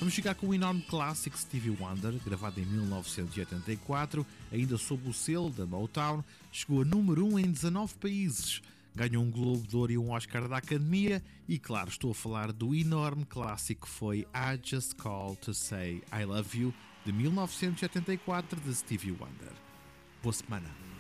Vamos ficar com o enorme clássico Stevie Wonder, gravado em 1984, ainda sob o selo da Motown, chegou a número 1 em 19 países, ganhou um Globo de Ouro e um Oscar da Academia e, claro, estou a falar do enorme clássico que foi I Just Called to Say I Love You, de 1984, de Stevie Wonder. Boa semana!